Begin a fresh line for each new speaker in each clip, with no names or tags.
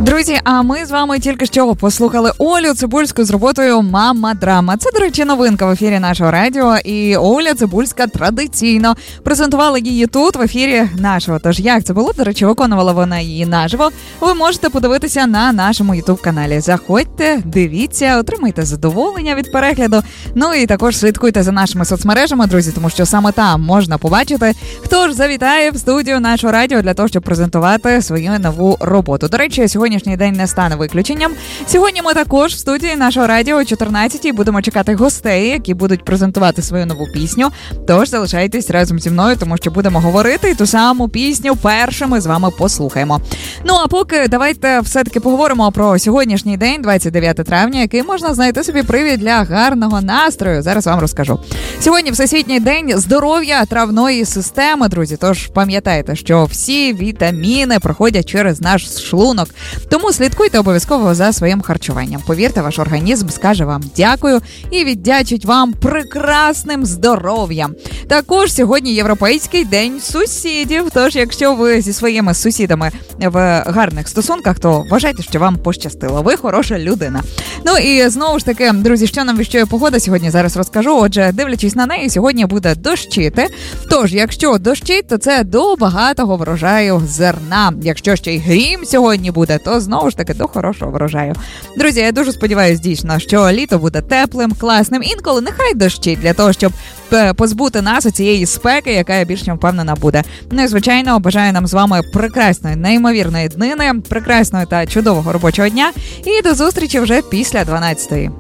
Друзі, а ми з вами тільки що послухали Олю Цибульську з роботою «Мама Драма». Це, до речі, новинка в ефірі нашого радіо. І Оля Цибульська традиційно презентувала її тут, в ефірі нашого. Тож, як це було? До речі, виконувала вона її наживо. Ви можете подивитися на нашому YouTube-каналі. Заходьте, дивіться, отримайте задоволення від перегляду. Ну і також слідкуйте за нашими соцмережами, друзі, тому що саме там можна побачити, хто ж завітає в студію нашого радіо для того, щоб презентувати свою нову роботу. До речі, сьогоднішній день не стане виключенням. Сьогодні ми також в студії нашого радіо о 14-й будемо чекати гостей, які будуть презентувати свою нову пісню. Тож залишайтесь разом зі мною, тому що будемо говорити і ту саму пісню першими з вами послухаємо. Ну а поки давайте все-таки поговоримо про сьогоднішній день, 29 травня, який можна знайти собі привід для гарного настрою. Зараз вам розкажу. Сьогодні Всесвітній день здоров'я травної системи, друзі. Тож пам'ятайте, що всі вітаміни проходять через наш шлунок. Тому слідкуйте обов'язково за своїм харчуванням. Повірте, ваш організм скаже вам дякую і віддячить вам прекрасним здоров'ям. Також сьогодні Європейський день сусідів. Тож, якщо ви зі своїми сусідами в гарних стосунках, то вважайте, що вам пощастило. Ви хороша людина. Ну і знову ж таки, друзі, що нам віщує погода сьогодні, зараз розкажу. Отже, дивлячись на неї, сьогодні буде дощити. Тож, якщо дощить, то це до багатого врожаю зерна. Якщо ще й грім сьогодні буде, то знову ж таки до хорошого врожаю. Друзі, я дуже сподіваюся дійсно, що літо буде теплим, класним. Інколи нехай дощить для того, щоб позбути нас у цієї спеки, яка, я більш ніж впевнена, буде. Ну і, звичайно, бажаю нам з вами прекрасної, неймовірної днини, прекрасного та чудового робочого дня. І до зустрічі вже після 12-ї.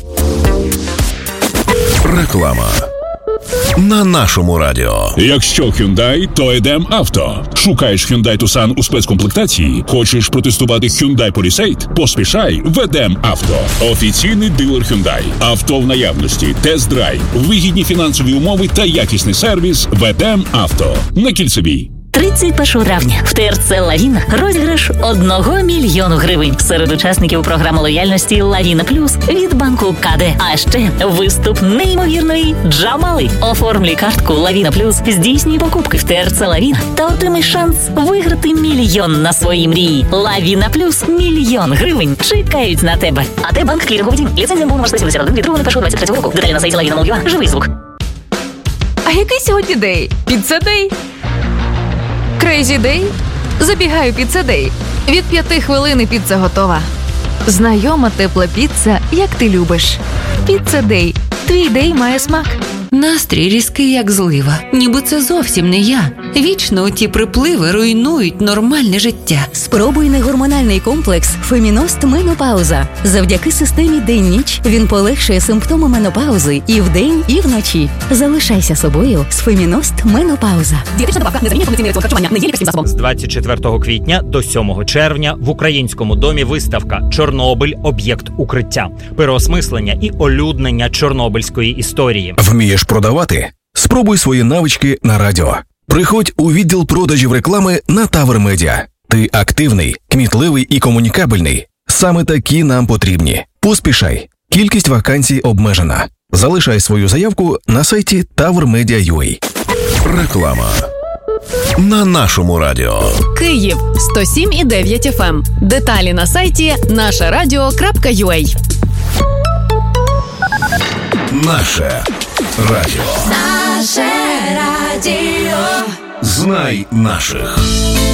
Реклама на нашому радіо.
Якщо Hyundai, то Edem Авто. Шукаєш Hyundai Tucson у спецкомплектації? Хочеш протестувати Hyundai Palisade? Поспішай в Edem Авто. Офіційний дилер Hyundai. Авто в наявності, тест-драйв, вигідні фінансові умови та якісний сервіс в Edem Авто. На Кільцевій.
31 травня в ТРЦ «Лавіна» розіграш 1 мільйону гривень серед учасників програми лояльності «Лавіна Плюс» від банку КД. А ще виступ неймовірної Джамали. Оформлюй картку «Лавіна Плюс», здійснюй покупки в ТРЦ «Лавіна» та отримай шанс виграти мільйон на свої мрії. «Лавіна Плюс» – 1 мільйон гривень чекають на тебе. АТ Банк Кліринговий дім. Ліцензія номер 171 від 2.01.23 року. Деталі на сайті lavina.mol.ua. Живий звук.
А який сьогодні день? Піца Дей? Крейзі Дей? Забігаю Піца Дей. Від 5 хвилин і піца готова. Знайома тепла піца, як ти любиш. Піца Дей. Твій дей має смак.
Настрій різкий, як злива. Ніби це зовсім не я. Вічно ті припливи руйнують нормальне життя.
Спробуй негормональний комплекс «Феміност Менопауза». Завдяки системі день-ніч він полегшує симптоми менопаузи і вдень, і вночі. Залишайся собою з «Феміност Менопауза».
Дієтична добавка, незамінна повноцінний раціон харчування, не є лікарським засобом.
З 24 квітня до 7 червня в Українському домі виставка «Чорнобиль. Об'єкт укриття». Переосмислення і олюднення чорнобильської історії.
Вмієш продавати? Спробуй свої навички на радіо. Приходь у відділ продажів реклами на Тавр Медіа. Ти активний, кмітливий і комунікабельний. Саме такі нам потрібні. Поспішай. Кількість вакансій обмежена. Залишай свою заявку на сайті tavrmedia.ua. Реклама на нашому радіо.
Київ 107,9 FM. Деталі на сайті нашерадіо.ua.
Наше радіо.
Наше радіо.
Знай наших.